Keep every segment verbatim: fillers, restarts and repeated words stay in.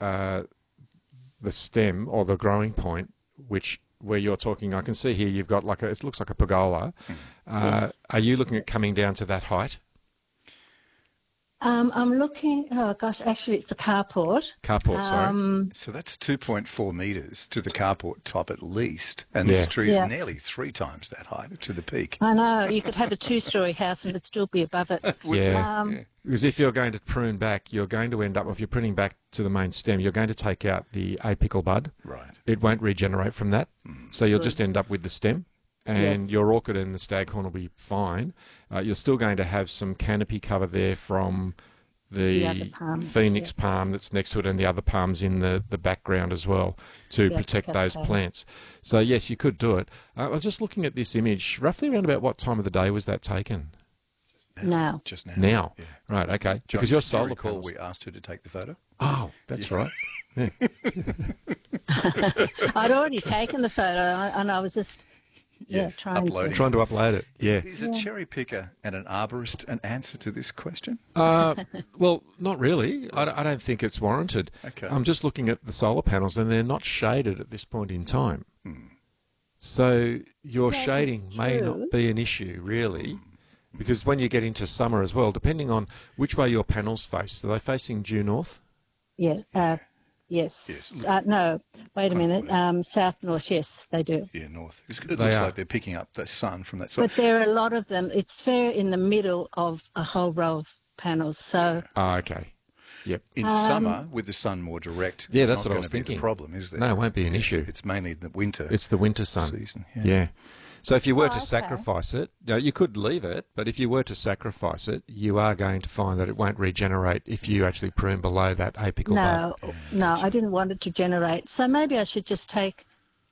uh, the stem or the growing point, which where you're talking, I can see here you've got like a, it looks like a pergola. Uh, Yes. Are you looking at coming down to that height? Um, I'm looking, oh gosh, actually it's a carport. Carport, sorry. Um, So that's two point four metres to the carport top at least, and Yeah. this tree is Yeah. nearly three times that height to the peak. I know, you could have a two-storey house and it'd still be above it. Yeah. Um, Yeah. Because if you're going to prune back, you're going to end up, if you're pruning back to the main stem, you're going to take out the apical bud. Right. It won't regenerate from that. So you'll just end up with the stem. And Yes. your orchid and the staghorn will be fine. Uh, you're still going to have some canopy cover there from the, The other palms, phoenix yeah. palm that's next to it and the other palms in the, the background as well to Yeah, protect those cascade. plants. So, yes, you could do it. Uh, I was just looking at this image. Roughly around about what time of the day was that taken? now. Just now. Now. Yeah. Right, okay. John, because your do you solar recall panels... we asked her to take the photo? Oh, that's right. I'd already taken the photo and I was just yeah, Yes, trying uploading. to. Trying to upload it, yeah. Is a cherry picker and an arborist an answer to this question? Uh, well, not really. I, don't- I don't think it's warranted. Okay. I'm just looking at the solar panels, and they're not shaded at this point in time. So your Yeah, shading that's may true. not be an issue, really, because when you get into summer as well, depending on which way your panels face, are they facing due north? Yeah, uh, yes. Yes. Uh, no, wait a minute. Um, south north, yes, they do. Yeah, north. It They looks are. like they're picking up the sun from that side. But there are a lot of them. It's fair in the middle of a whole row of panels. So Ah, okay. Yep. In Um, summer, with the sun more direct, Yeah, it's that's not what I gonna was be thinking. The problem is there? No, it won't be an Yeah, issue. It's mainly the winter. It's the winter sun. Season, yeah. Yeah. So if you were Oh, to okay. sacrifice it, you, know, you could leave it, but if you were to sacrifice it, you are going to find that it won't regenerate if you actually prune below that apical bud. no, no, I didn't want it to generate. So maybe I should just take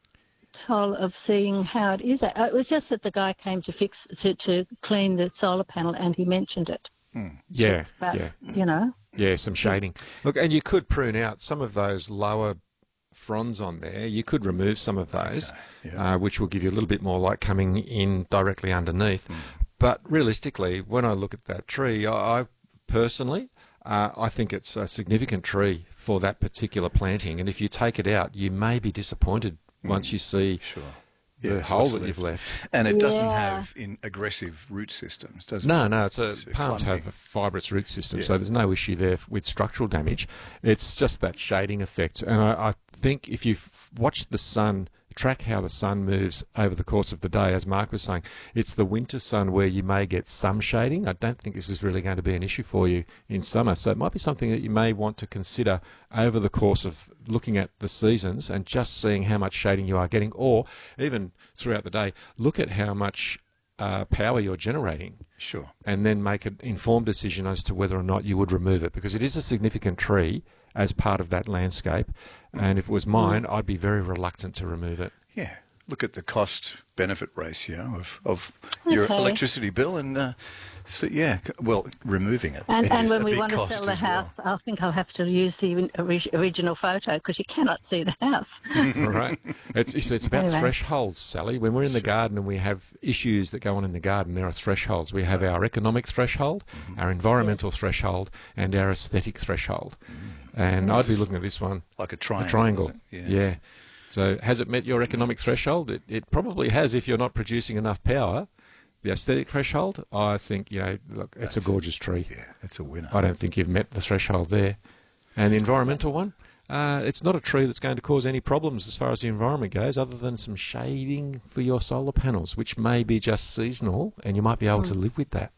toll of seeing how it is. Uh, It was just that the guy came to fix to, to clean the solar panel and he mentioned it. Yeah, But yeah, you know, yeah, some shading. Look, and you could prune out some of those lower fronds on there. You could remove some of those, Okay, yeah. uh, which will give you a little bit more light coming in directly underneath. But realistically, when I look at that tree, I, I personally, uh, I think it's a significant tree for that particular planting. And if you take it out, you may be disappointed once you see Sure. the Yeah, hole what's that you've left. And it doesn't Yeah. have in aggressive root systems, does it? No, no, it's a, It's a palms clumping. have a fibrous root system, Yeah. so there's no issue there f- with structural damage. It's just that shading effect. And I, I think if you f- watch the sun, track how the sun moves over the course of the day, as Mark was saying, it's the winter sun where you may get some shading. I don't think this is really going to be an issue for you in summer. So it might be something that you may want to consider over the course of looking at the seasons and just seeing how much shading you are getting, or even throughout the day, look at how much uh, power you're generating Sure. and then make an informed decision as to whether or not you would remove it, because it is a significant tree as part of that landscape. And if it was mine, I'd be very reluctant to remove it. Yeah. Look at the cost-benefit ratio of, of your Okay. electricity bill and, uh, so, yeah, c- well, removing it. and, is and when a we big want to cost sell the as well. house, I think I'll have to use the ori- original photo because you cannot see the house. Right? It's, it's, it's about Anyway. thresholds, Sally. When we're in the garden and we have issues that go on in the garden, there are thresholds. We have our economic threshold, our environmental threshold, and our aesthetic threshold. And I'd be looking at this one, Like a a triangle. triangle. isn't it? Yeah. So has it met your economic threshold? It, it probably has if you're not producing enough power. The aesthetic threshold, I think, you know, look, it's That's a gorgeous tree. Yeah, that's a winner. I don't think you've met the threshold there. And the environmental one, uh, it's not a tree that's going to cause any problems as far as the environment goes, other than some shading for your solar panels, which may be just seasonal, and you might be able to live with that.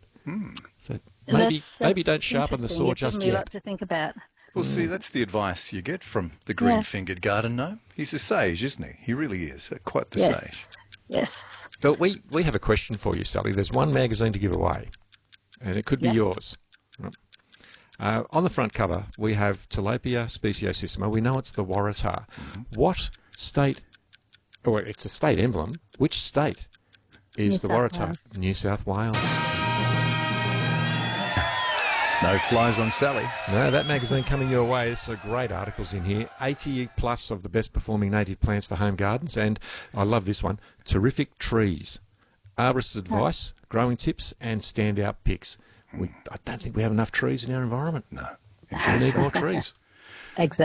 So maybe That's- maybe that's don't sharpen the interesting. saw You've given just me a lot yet. to think about. Well, see, that's the advice you get from the green-fingered garden gnome. He's a sage, isn't he? He really is. uh, Quite the Yes. sage. Yes. But we, we have a question for you, Sally. There's one magazine to give away, and it could be Yeah. yours. Right. Uh, on the front cover, we have Tilapia speciosissima. We know it's the waratah. What state, or it's a state emblem, which state is New the South waratah? Wales. New South Wales. No flies on Sally. No, that magazine coming your way. There's some great articles in here. eighty plus of the best performing native plants for home gardens. And I love this one. Terrific trees. Arborist advice, growing tips, and standout picks. We, I don't think we have enough trees in our environment. No. We need more trees. Exactly.